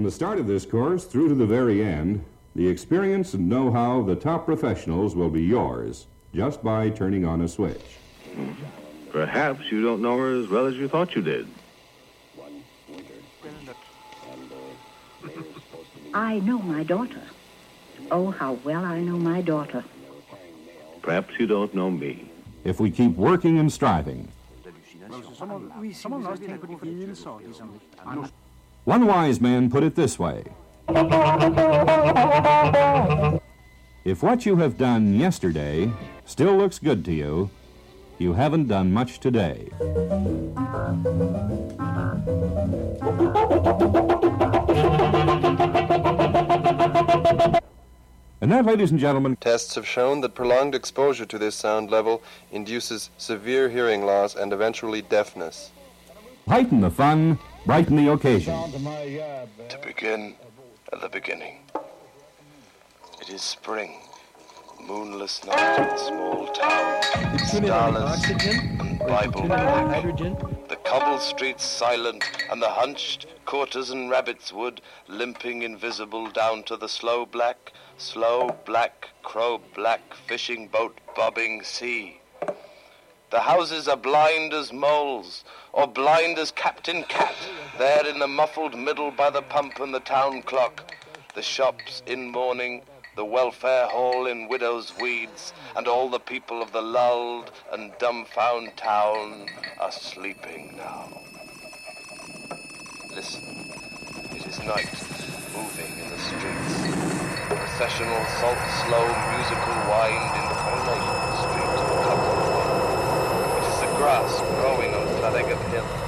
the start of this course through to the very end, the experience and know-how of the top professionals will be yours just by turning on a switch. Perhaps you don't know her as well as you thought you did. I know my daughter. Oh, how well I know my daughter. Perhaps you don't know me. If we keep working and striving. One wise man put it this way. If what you have done yesterday still looks good to you, you haven't done much today. And that, ladies and gentlemen... Tests have shown that prolonged exposure to this sound level induces severe hearing loss and eventually deafness. Heighten the fun, brighten the occasion. To begin at the beginning. It is spring. Moonless night in small town. Starless and Bible black. The cobble streets silent, and the hunched courtesan rabbits wood limping invisible down to the slow black, crow-black fishing boat bobbing sea. The houses are blind as moles, or blind as Captain Cat, there in the muffled middle by the pump and the town clock. The shops in mourning, the welfare hall in widow's weeds, and all the people of the lulled and dumbfound town are sleeping now. Listen, it is night, moving in the streets. Processional, salt-slow, musical wind in the Coronation Street, Copperfield. It is the grass growing on Llanegg Hill.